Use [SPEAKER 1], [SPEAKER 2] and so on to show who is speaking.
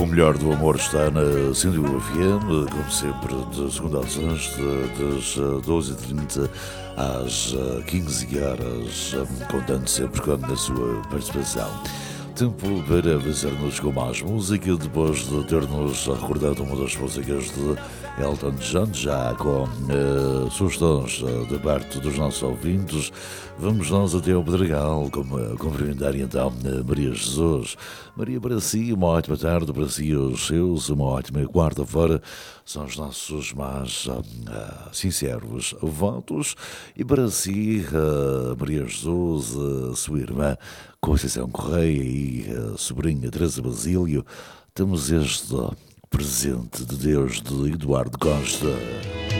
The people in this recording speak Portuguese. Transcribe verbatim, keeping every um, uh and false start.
[SPEAKER 1] O melhor do amor está na Cindy F M, como sempre, de segunda às sexta, das doze e trinta às quinze horas, contando sempre com a sua participação. Tempo para avançarmos com mais música, depois de ter-nos recordado uma das músicas de Elton John, já com uh, sugestões uh, da parte dos nossos ouvintes. Vamos nós até ao Pedregal, como cumprimentar então uh, Maria Jesus. Maria, para si, uma ótima tarde, para si e os seus, uma ótima quarta-feira. São os nossos mais uh, uh, sinceros votos. E para si, uh, Maria Jesus, uh, sua irmã Conceição Correia e a sobrinha Teresa Basílio, temos este presente de Deus de Eduardo Costa.